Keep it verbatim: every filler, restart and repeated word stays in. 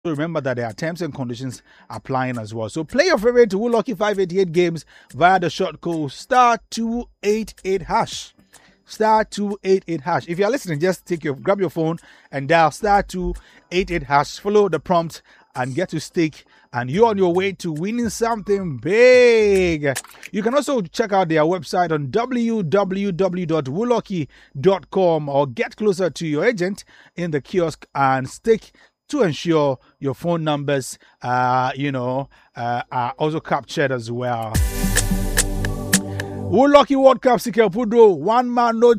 remember that there are terms and conditions applying as well. So play your favorite Woo Lucky five eighty-eight games via the short code star two eighty-eight hash. Star two eighty-eight hash. If you are listening, just take your grab your phone and dial star two eighty-eight hash. Follow the prompt and get to stake. And you're on your way to winning something big. You can also check out their website on w w w dot woolucky dot com or get closer to your agent in the kiosk and stake to ensure your phone numbers, uh, you know, uh, are also captured as well. Woo Lucky World Cup Sike Pudro, one man no